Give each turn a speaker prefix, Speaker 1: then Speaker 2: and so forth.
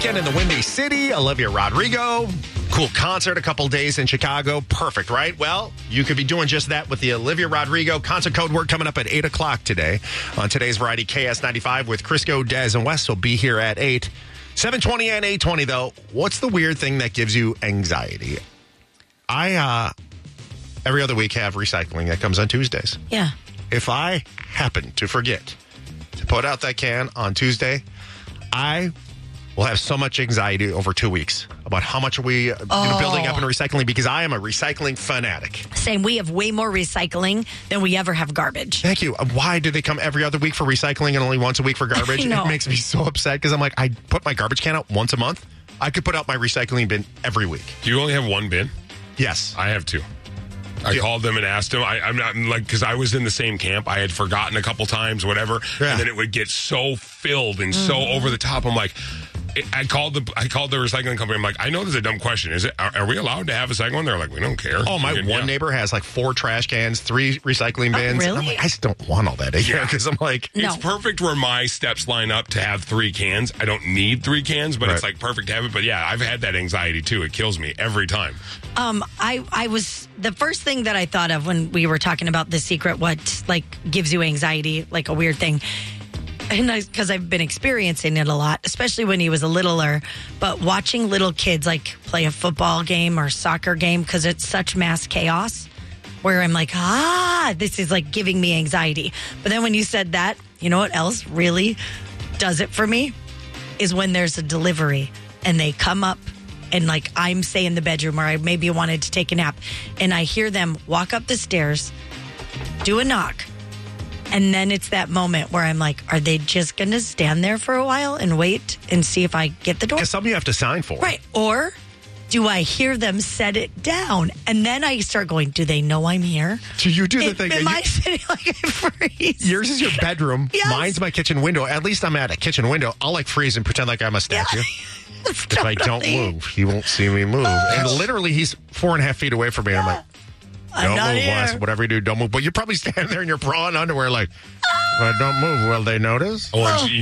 Speaker 1: weekend in the Windy City. Olivia Rodrigo. Cool concert a couple days in Chicago. Perfect, right? Well, you could be doing just that with the Olivia Rodrigo concert code word coming up at 8 o'clock today on today's Variety KS95 with Crisco, Dez, and Wes will be here at 8. 7:20 and 8:20, though. What's the weird thing that gives you anxiety? I, every other week, have recycling that comes on Tuesdays.
Speaker 2: Yeah.
Speaker 1: If I happen to forget to put out that can on Tuesday, I will have so much anxiety over 2 weeks about how much are we building up in recycling, because I am a recycling fanatic.
Speaker 2: Same. We have way more recycling than we ever have garbage.
Speaker 1: Thank you. Why do they come every other week for recycling and only once a week for garbage? It makes me so upset because I'm like, I put my garbage can out once a month. I could put out my recycling bin every week.
Speaker 3: Do you only have one bin?
Speaker 1: Yes.
Speaker 3: I have two. I called them and asked them. I'm not like, because I was in the same camp. I had forgotten a couple times, whatever. Yeah. And then it would get so filled and so over the top. I'm like, I called the recycling company. I'm like, I know this is a dumb question. Is it? Are we allowed to have a second one? They're like, we don't care.
Speaker 1: Oh, my neighbor has like 4 trash cans, 3 recycling bins.
Speaker 2: Really?
Speaker 1: I'm like, I just don't want all that in here because I'm like,
Speaker 3: it's perfect where my steps line up to have 3 cans. I don't need 3 cans, but it's like perfect to have it. But yeah, I've had that anxiety too. It kills me every time.
Speaker 2: I was the first thing that I thought of when we were talking about The Secret, what like gives you anxiety, like a weird thing. And because I've been experiencing it a lot, especially when he was a littler, but watching little kids like play a football game or soccer game, because it's such mass chaos where I'm like, this is like giving me anxiety. But then when you said that, you know what else really does it for me is when there's a delivery and they come up and like I'm say in the bedroom or I maybe wanted to take a nap and I hear them walk up the stairs, do a knock. And then it's that moment where I'm like, are they just going to stand there for a while and wait and see if I get the door?
Speaker 1: It's something you have to sign for.
Speaker 2: Right. Or do I hear them set it down? And then I start going, do they know I'm here?
Speaker 1: Do you do the thing?
Speaker 2: Am I sitting like I freeze?
Speaker 1: Yours is your bedroom.
Speaker 2: Yes.
Speaker 1: Mine's my kitchen window. At least I'm at a kitchen window. I'll like freeze and pretend like I'm a statue.
Speaker 2: Yeah.
Speaker 1: If I don't move, he won't see me move. And literally, he's 4.5 feet away from me. And I'm like, don't move, Wes. Whatever you do, don't move. But you're probably standing there in your bra and underwear like, if I don't move, will they notice?
Speaker 3: Oh,